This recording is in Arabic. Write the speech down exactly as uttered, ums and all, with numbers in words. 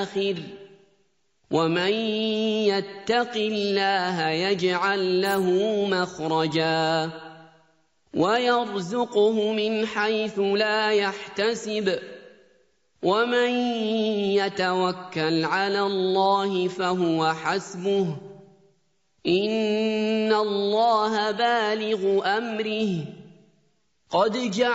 ومن يتق الله يجعل له مخرجا ويرزقه من حيث لا يحتسب ومن يتوكل على الله فهو حسبه إن الله بالغ أمره قد جعل